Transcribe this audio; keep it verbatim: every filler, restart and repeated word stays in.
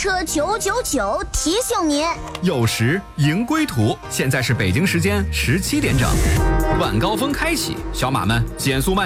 车九九九提醒您， 有时迎归途，现在是北京时间十七点整，晚高峰开启，小马们减速慢